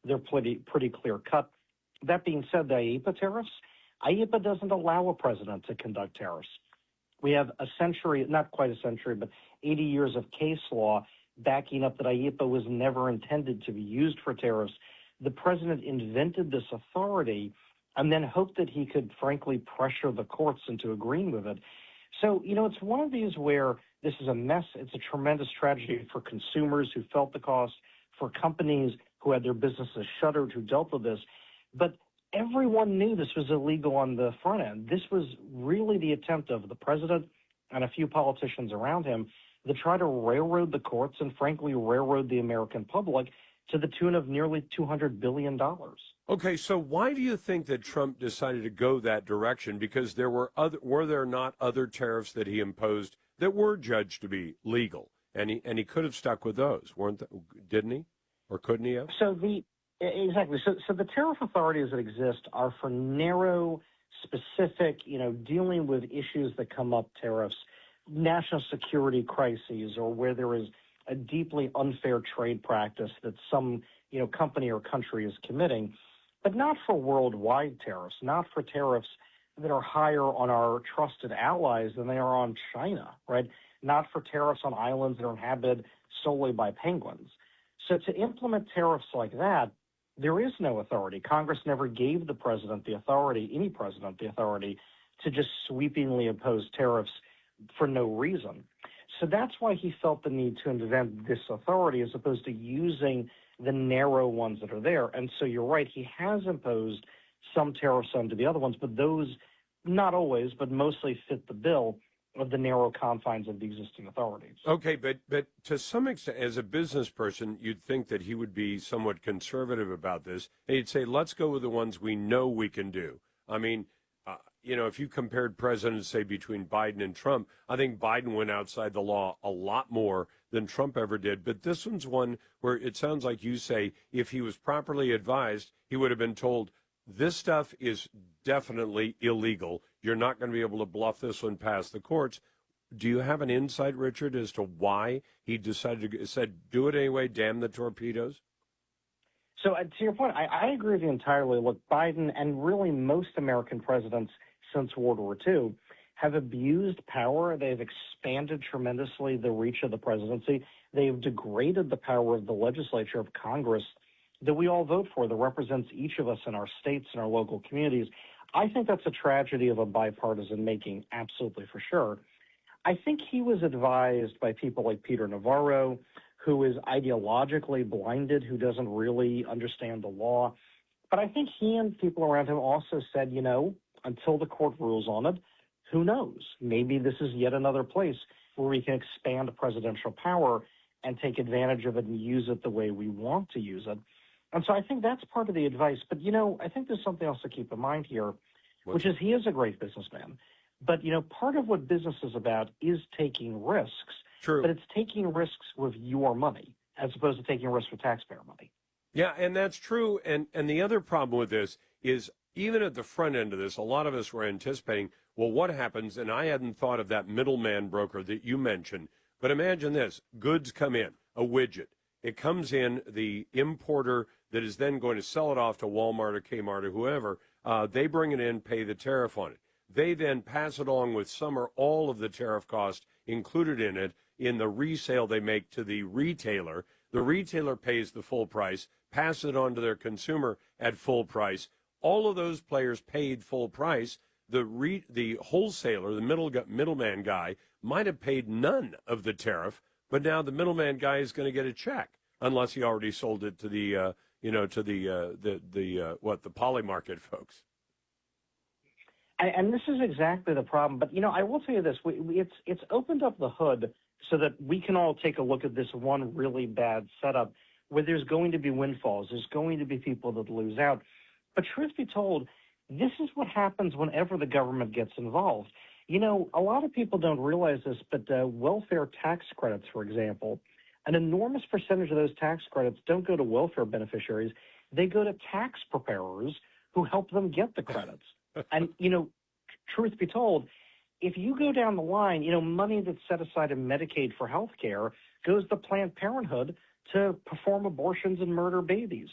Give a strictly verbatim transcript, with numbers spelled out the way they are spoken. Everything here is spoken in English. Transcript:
They're pretty, pretty clear cut. That being said, the IEEPA tariffs, IEEPA doesn't allow a president to conduct tariffs. We have a century, not quite a century, but eighty years of case law backing up that IEEPA was never intended to be used for tariffs. The president invented this authority and then hoped that he could, frankly, pressure the courts into agreeing with it. So, you know, it's one of these where this is a mess. It's a tremendous tragedy for consumers who felt the cost, for companies who had their businesses shuttered who dealt with this. But everyone knew this was illegal on the front end. This was really the attempt of the president and a few politicians around him to try to railroad the courts and, frankly, railroad the American public to the tune of nearly two hundred billion dollars. Okay, so why do you think that Trump decided to go that direction? Because there were other, were there not other tariffs that he imposed that were judged to be legal, and he and he could have stuck with those, weren't they, didn't he, or couldn't he have? So the exactly. So so the tariff authorities that exist are for narrow, specific, you know, dealing with issues that come up, tariffs, national security crises, or where there is a deeply unfair trade practice that some, you know, company or country is committing, but not for worldwide tariffs, not for tariffs that are higher on our trusted allies than they are on China, right? Not for tariffs on islands that are inhabited solely by penguins. So to implement tariffs like that, there is no authority. Congress never gave the president the authority, any president, the authority to just sweepingly impose tariffs for no reason. So that's why he felt the need to invent this authority as opposed to using the narrow ones that are there. And so you're right, he has imposed some tariffs onto the other ones, but those, not always, but mostly fit the bill of the narrow confines of the existing authorities. Okay, but but to some extent, as a business person, you'd think that he would be somewhat conservative about this. And he'd say, let's go with the ones we know we can do. I mean, uh, you know, if you compared presidents, say, between Biden and Trump, I think Biden went outside the law a lot more than Trump ever did. But this one's one where it sounds like you say if he was properly advised, he would have been told, this stuff is definitely illegal. You're not going to be able to bluff this one past the courts. Do you have an insight, Richard, as to why he decided to said, do it anyway, damn the torpedoes? So uh, to your point, I, I agree with you entirely. Look, Biden and really most American presidents since World War Two have abused power. They've expanded tremendously the reach of the presidency. They've degraded the power of the legislature, of Congress, that we all vote for, that represents each of us in our states and our local communities. I think that's a tragedy of a bipartisan making, absolutely for sure. I think he was advised by people like Peter Navarro, who is ideologically blinded, who doesn't really understand the law. But I think he and people around him also said, you know, until the court rules on it, who knows? Maybe this is yet another place where we can expand presidential power and take advantage of it and use it the way we want to use it. And so I think that's part of the advice. But, you know, I think there's something else to keep in mind here, What's which is he is a great businessman. But, you know, part of what business is about is taking risks. True. But it's taking risks with your money as opposed to taking risks with taxpayer money. Yeah, and that's true. And and the other problem with this is even at the front end of this, a lot of us were anticipating, well, what happens? And I hadn't thought of that middleman broker that you mentioned. But imagine this. Goods come in, a widget. It comes in, the importer that is then going to sell it off to Walmart or Kmart or whoever, uh, they bring it in, pay the tariff on it. They then pass it along with some or all of the tariff cost included in it in the resale they make to the retailer. The retailer pays the full price, passes it on to their consumer at full price. All of those players paid full price. The re, the wholesaler, the middle middleman guy, might have paid none of the tariff, but now the middleman guy is going to get a check unless he already sold it to the uh, you know to the uh, the the uh, what the polymarket folks. And this is exactly the problem. But, you know, I will tell you this. We, we, it's it's opened up the hood so that we can all take a look at this one really bad setup where there's going to be windfalls. There's going to be people that lose out. But truth be told, this is what happens whenever the government gets involved. You know, a lot of people don't realize this, but uh, welfare tax credits, for example, an enormous percentage of those tax credits don't go to welfare beneficiaries. They go to tax preparers who help them get the credits. And, you know, truth be told, if you go down the line, you know, money that's set aside in Medicaid for health care goes to Planned Parenthood to perform abortions and murder babies.